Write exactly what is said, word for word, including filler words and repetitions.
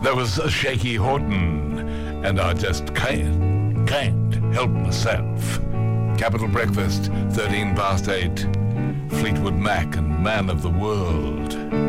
There was a Shaky Horton, and I just can't, can't help myself. Capital Breakfast, thirteen past eight. Fleetwood Mac and Man of the World.